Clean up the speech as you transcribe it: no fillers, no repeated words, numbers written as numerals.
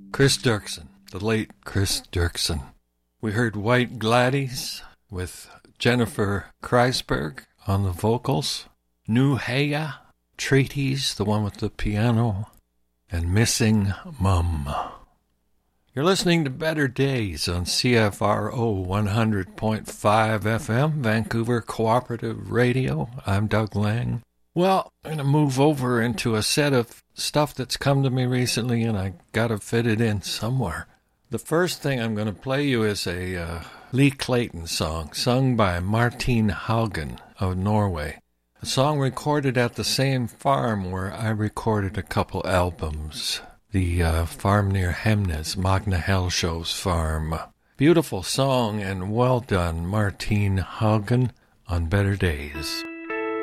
Chris Dirksen, the late Chris Dirksen. We heard White Gladys with Jennifer Kreisberg on the vocals, Nuheya, Treaties, the one with the piano, and Missing Mum. You're listening to Better Days on CFRO 100.5 FM, Vancouver Cooperative Radio. I'm Doug Lang. Well, I'm going to move over into a set of stuff that's come to me recently, and I got to fit it in somewhere. The first thing I'm going to play you is a Lee Clayton song, sung by Martine Haugen of Norway. A song recorded at the same farm where I recorded a couple albums. The farm near Hemnes, Magna Hellshow's farm. Beautiful song and well done, Martine Haugen on Better Days.